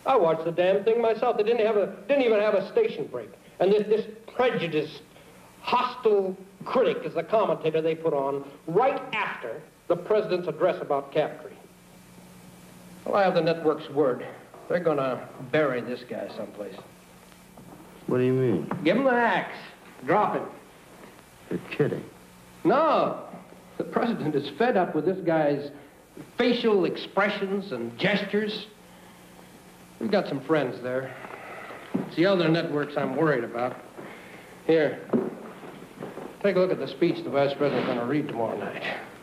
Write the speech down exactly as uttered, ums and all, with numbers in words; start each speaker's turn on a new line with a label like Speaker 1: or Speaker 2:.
Speaker 1: I watched the damn thing myself. They didn't have a, didn't even have a station break. And this, this prejudiced, hostile critic is the commentator they put on right after the president's address about Captree. Well, I have the network's word. They're gonna bury this guy someplace.
Speaker 2: What do you mean?
Speaker 1: Give him the axe. Drop him.
Speaker 2: You're kidding.
Speaker 1: No. The president is fed up with this guy's facial expressions and gestures. We've got some friends there. It's the other networks I'm worried about. Here. Take a look at the speech the vice president's gonna read tomorrow night.